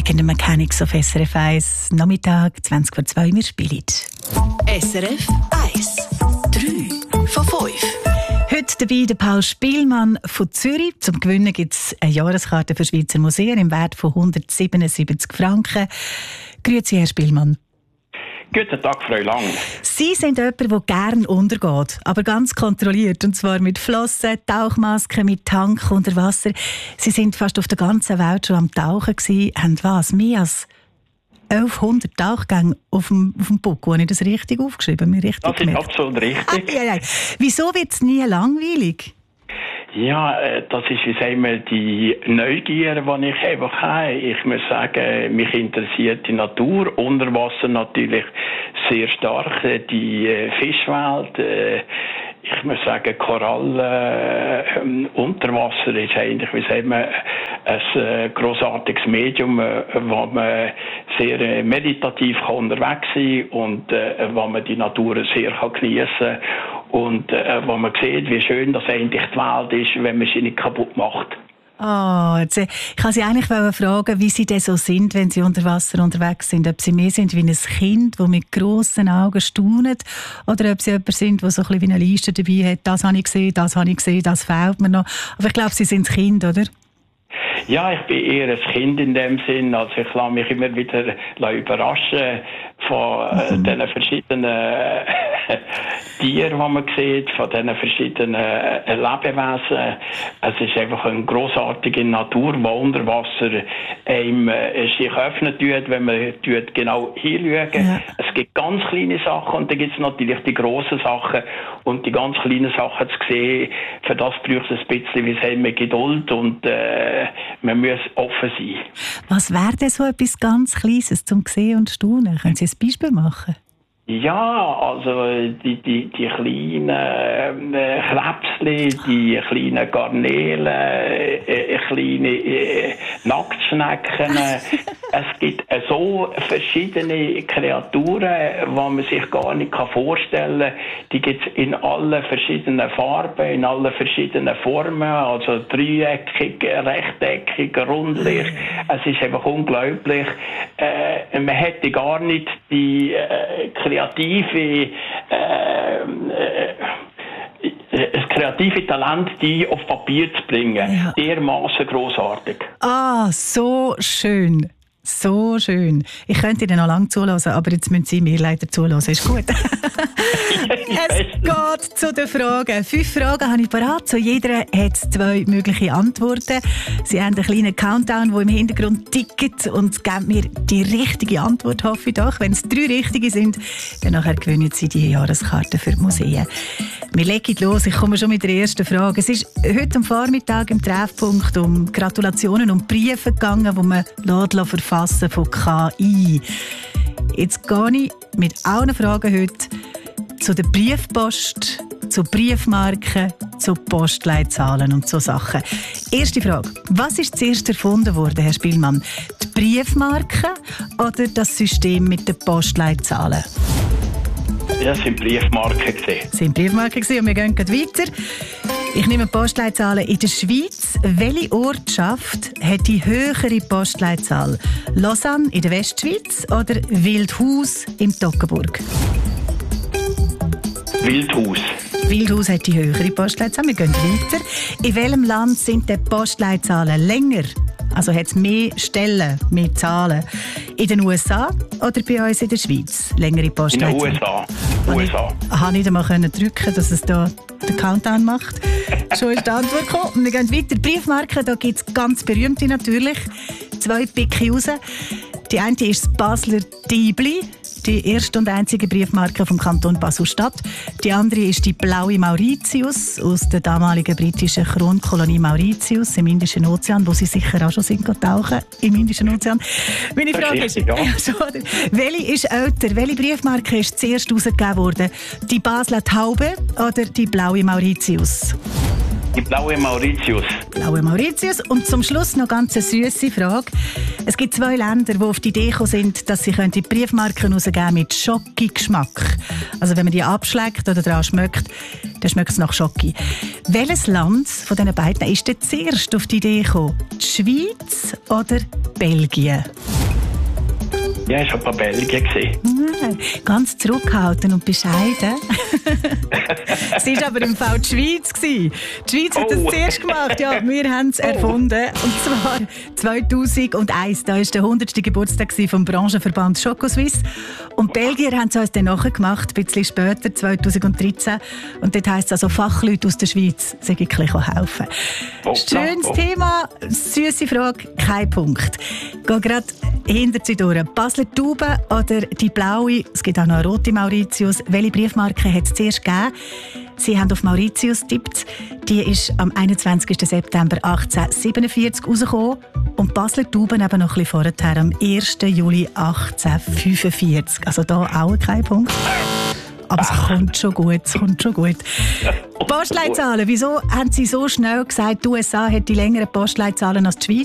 Weekend Mechanics auf SRF 1. Nachmittag, 20 vor 2, wir spielen. SRF 1. 3 von 5. Heute dabei der Paul Spielmann von Zürich. Zum Gewinnen gibt es eine Jahreskarte für Schweizer Museen im Wert von 177 Franken. Grüezi, Herr Spielmann. Guten Tag, Frau Lang. Sie sind jemand, der gerne untergeht, aber ganz kontrolliert. Und zwar mit Flossen, Tauchmasken, mit Tank unter Wasser. Sie sind fast auf der ganzen Welt schon am Tauchen gewesen. Haben was? Mehr als 1100 Tauchgänge auf dem Buckel. Habe ich das richtig aufgeschrieben? Das ist absolut richtig. Wieso wird es nie langweilig? Ja, das ist, wie sagen wir, die Neugier, die ich einfach habe. Ich muss sagen, mich interessiert die Natur, unter Wasser natürlich sehr stark, die Fischwelt. Ich muss sagen, Korallen unter Wasser ist eigentlich, wie sagen wir, ein grossartiges Medium, wo man sehr meditativ unterwegs sein kann und wo man die Natur sehr geniessen kann. Und wo man sieht, wie schön das eigentlich die Welt ist, wenn man sie nicht kaputt macht. Ich kann Sie eigentlich fragen, wie Sie denn so sind, wenn Sie unter Wasser unterwegs sind. Ob Sie mehr sind wie ein Kind, das mit grossen Augen staunt, oder ob Sie jemand sind, der so ein bisschen wie eine Liste dabei hat. Das habe ich gesehen, das fehlt mir noch. Aber ich glaube, Sie sind das Kind, oder? Ja, ich bin eher ein Kind in dem Sinn. Also ich lasse mich immer wieder überraschen von diesen verschiedenen Tieren, die man sieht, von diesen verschiedenen Lebewesen. Es ist einfach eine grossartige Natur, die unter Wasser einem sich öffnen tut, wenn man genau hinschaut. Ja. Es gibt ganz kleine Sachen und dann gibt es natürlich die grossen Sachen. Und die ganz kleinen Sachen zu sehen, für das braucht es ein bisschen, wie sagen wir, Geduld und man muss offen sein. Was wäre denn so etwas ganz Kleines zum Sehen und Staunen? Können Sie ein Beispiel machen? Ja, also die kleinen Krebsli, die kleinen Garnelen, kleine Nacktschnecken. Es gibt so verschiedene Kreaturen, die man sich gar nicht vorstellen kann. Die gibt es in allen verschiedenen Farben, in allen verschiedenen Formen, also dreieckig, rechteckig, rundlich. Es ist einfach unglaublich. Man hätte gar nicht die das kreative Talent, die auf Papier zu bringen. Ja. Dermaßen grossartig. So schön. So schön. Ich könnte Ihnen noch lange zuhören, aber jetzt müssen Sie mir leider zuhören. Ist gut. Es geht zu den Fragen. 5 Fragen habe ich parat. Zu jeder hat es 2 mögliche Antworten. Sie haben einen kleinen Countdown, der im Hintergrund tickt und geben mir die richtige Antwort, hoffe ich doch. Wenn es 3 richtige sind, dann nachher gewinnen Sie die Jahreskarte für die Museen. Wir legen los. Ich komme schon mit der ersten Frage. Es ist heute am Vormittag im Treffpunkt um Gratulationen und Briefe gegangen, die man verfassen von KI. Jetzt gehe ich mit allen Fragen heute zu der Briefpost, zu Briefmarken, zu Postleitzahlen und so Sachen. Erste Frage. Was ist zuerst erfunden worden, Herr Spielmann? Die Briefmarke oder das System mit den Postleitzahlen? Das sind Briefmarken gewesen. Das sind Briefmarken gewesen und wir gehen weiter. Ich nehme Postleitzahlen in der Schweiz. Welche Ortschaft hat die höhere Postleitzahl? Lausanne in der Westschweiz oder Wildhaus im Toggenburg? Wildhaus. Wildhaus hat die höhere Postleitzahl. Wir gehen weiter. In welchem Land sind die Postleitzahlen länger? Also hat es mehr Stellen, mehr Zahlen? In den USA oder bei uns in der Schweiz? Längere Postleitzahlen? In den USA. Ich konnte nicht einmal drücken, dass es da den Countdown macht. Schon ist die Antwort gekommen. Wir gehen weiter. Briefmarken, da gibt es ganz berühmte natürlich. 2 Picke raus. Die eine ist das Basler Diebli, die erste und einzige Briefmarke vom Kanton Basel-Stadt. Die andere ist die blaue Mauritius aus der damaligen britischen Kronkolonie Mauritius im Indischen Ozean, wo Sie sicher auch schon sind tauchen im Indischen Ozean. Meine Frage ist, welche ist älter? Welche Briefmarke ist zuerst herausgegeben worden? Die Basler Taube oder die blaue Mauritius? Die blaue Mauritius. Blaue Mauritius. Und zum Schluss noch ganz eine süsse Frage. Es gibt 2 Länder, die auf die Idee gekommen sind, dass sie die Briefmarken rausgeben mit Schoki-Geschmack. Also wenn man die abschlägt oder daran schmeckt, dann schmeckt es nach Schoki. Welches Land von diesen beiden ist denn zuerst auf die Idee gekommen? Die Schweiz oder Belgien? Ja, ich habe Belgien gesehen. Ganz zurückgehalten und bescheiden. Es war aber im Fall die Schweiz. Die Schweiz hat das zuerst gemacht. Ja, wir haben es erfunden. Und zwar 2001. Da war der 100. Geburtstag vom Branchenverband Choco-Suisse. Und Belgier haben es uns dann nachgemacht, ein bisschen später, 2013. Und dort heisst es also, Fachleute aus der Schweiz sollen ein bisschen helfen. Schönes Thema, süße Frage, kein Punkt. Geh gerade hinter sie durch. Basler Tauben oder die blaue, es gibt auch noch eine rote Mauritius. Welche Briefmarke hat es zuerst gegeben? Sie haben auf Mauritius getippt. Die ist am 21. September 1847 rausgekommen. Und Basler Tauben eben noch ein bisschen vorher, am 1. Juli 1845. Also da auch kein Punkt. Aber es kommt schon gut, Postleitzahlen, wieso haben Sie so schnell gesagt, die USA hat die längeren Postleitzahlen als die Schweiz?